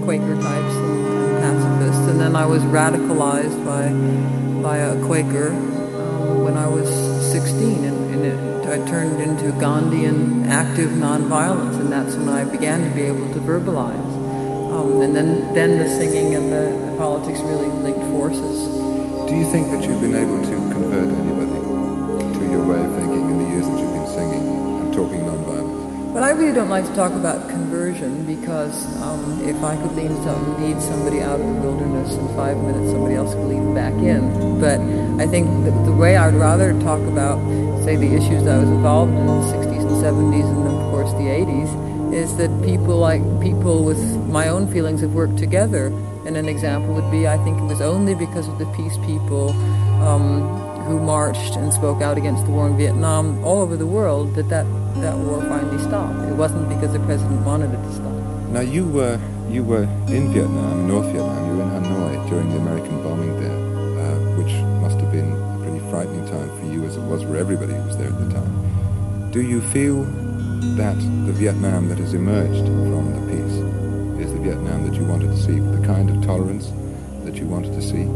Quaker types and pacifists, and then I was radicalized by a Quaker when I was 16, and I turned into Gandhian active nonviolence, and that's when I began to be able to verbalize. And then the singing and the politics really linked forces. Do you think that you've been able to convert anybody to your way of thinking in the years that you've been singing and talking nonviolence? But I really don't like to talk about conversion, because if I could lead somebody out of the wilderness in 5 minutes, somebody else could lead them back in. But I think the way I would rather talk about, say, the issues that I was involved in the 60s and 70s and of course the 80s, is that people with my own feelings have worked together. And an example would be, I think it was only because of the peace people who marched and spoke out against the war in Vietnam all over the world that war finally stopped. It wasn't because the president wanted it to stop. Now you were in Vietnam, North Vietnam. You were in Hanoi during the American bombing there, which must have been a pretty frightening time for you, as it was for everybody who was there at the time. Do you feel that the Vietnam that has emerged from the peace is the Vietnam that you wanted to see, the kind of tolerance that you wanted to see?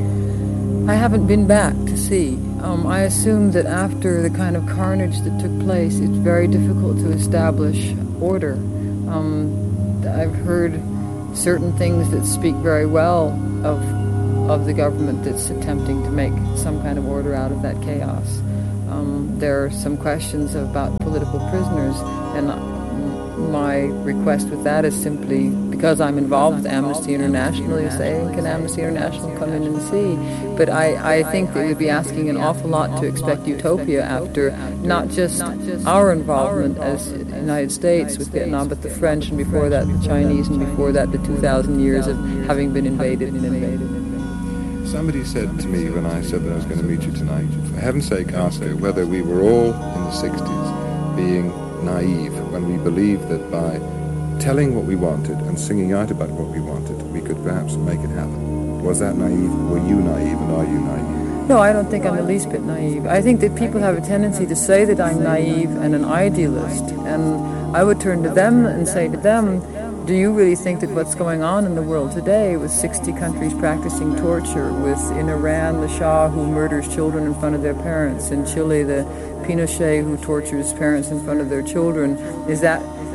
I haven't been back to see. I assume that after the kind of carnage that took place, it's very difficult to establish order. I've heard certain things that speak very well of the government that's attempting to make some kind of order out of that chaos. There are some questions about political prisoners, and my request with that is simply, because I'm involved with Amnesty International, you say, can Amnesty International come in and see? But I think they would be asking an awful lot to expect utopia after not just our involvement as the United States with Vietnam, but the French, and before that the Chinese, and before that the 2,000 years of having been invaded and invaded. Somebody said to me when I said that I was going to meet you tonight, for heaven's sake, ask her whether we were all in the 60s being naive when we believed that by telling what we wanted and singing out about what we wanted, we could perhaps make it happen. Was that naive? Were you naive, and are you naive? No, I don't think I'm the least bit naive. I think that people have a tendency to say that I'm naive and an idealist, and I would turn to them and say to them, do you really think that what's going on in the world today, with 60 countries practicing torture, with in Iran the Shah who murders children in front of their parents, in Chile the Pinochet who tortures parents in front of their children, is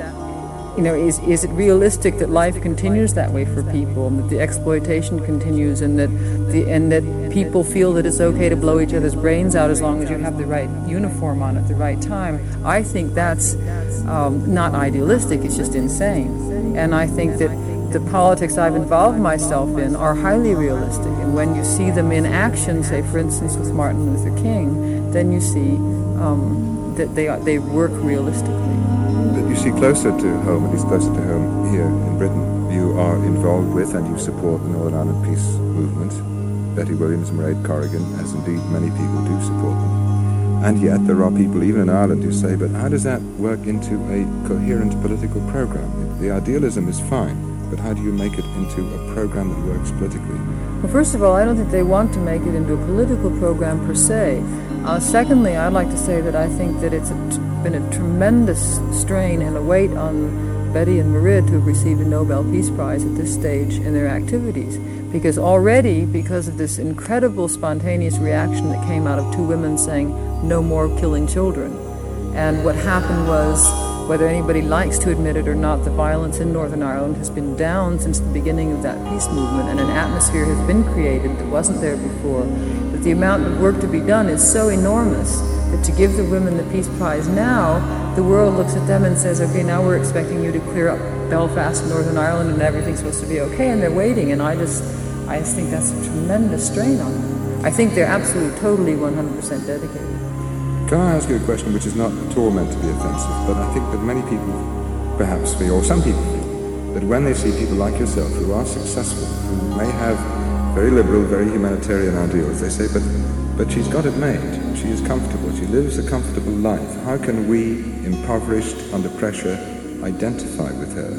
it realistic that life continues that way for people, and that the exploitation continues, and that people feel that it's okay to blow each other's brains out as long as you have the right uniform on at the right time? I think that's not idealistic, it's just insane. And I think that the politics I've involved myself in are highly realistic. And when you see them in action, say for instance with Martin Luther King, then you see that they work realistically. That you see closer to home, at least closer to home here in Britain. You are involved with and you support the Northern Ireland Peace Movement. Betty Williams and Mairead Corrigan, as indeed many people do support them. And yet there are people even in Ireland who say, but how does that work into a coherent political program? The idealism is fine, but how do you make it into a program that works politically? Well, first of all, I don't think they want to make it into a political program per se. Secondly, I'd like to say that I think that it's been a tremendous strain and a weight on Betty and Mairead, who have received a Nobel Peace Prize at this stage in their activities. Because already, because of this incredible spontaneous reaction that came out of two women saying, no more killing children. And what happened was, whether anybody likes to admit it or not, the violence in Northern Ireland has been down since the beginning of that peace movement, and an atmosphere has been created that wasn't there before. But the amount of work to be done is so enormous that to give the women the Peace Prize now, the world looks at them and says, okay, now we're expecting you to clear up Belfast, Northern Ireland, and everything's supposed to be okay, and they're waiting, and I just think that's a tremendous strain on them. I think they're absolutely, totally 100% dedicated. Can I ask you a question which is not at all meant to be offensive, but I think that many people perhaps feel, or some people feel, that when they see people like yourself who are successful, who may have very liberal, very humanitarian ideals, they say, but she's got it made, she is comfortable, she lives a comfortable life. How can we, impoverished, under pressure, identify with her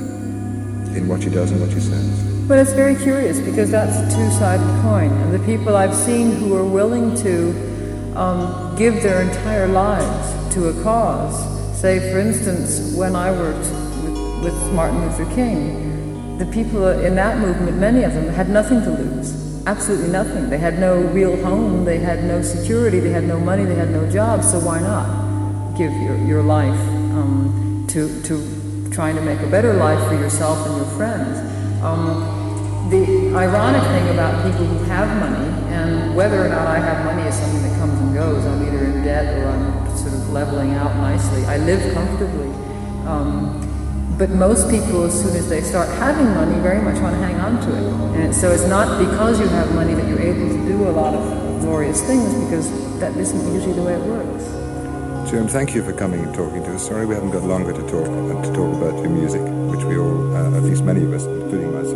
in what she does and what she says? But it's very curious, because that's a two-sided coin, and the people I've seen who are willing to give their entire lives to a cause. Say, for instance, when I worked with Martin Luther King, the people in that movement, many of them, had nothing to lose. Absolutely nothing. They had no real home, they had no security, they had no money, they had no job, so why not give your life to trying to make a better life for yourself and your friends? The ironic thing about people who have money, and whether or not I have money is something that comes and goes, I'm either in debt or I'm sort of leveling out nicely. I live comfortably. But most people, as soon as they start having money, very much want to hang on to it. And so it's not because you have money that you're able to do a lot of glorious things, because that isn't usually the way it works. Joan, thank you for coming and talking to us. Sorry we haven't got longer to talk about your music, which we all, at least many of us, including myself,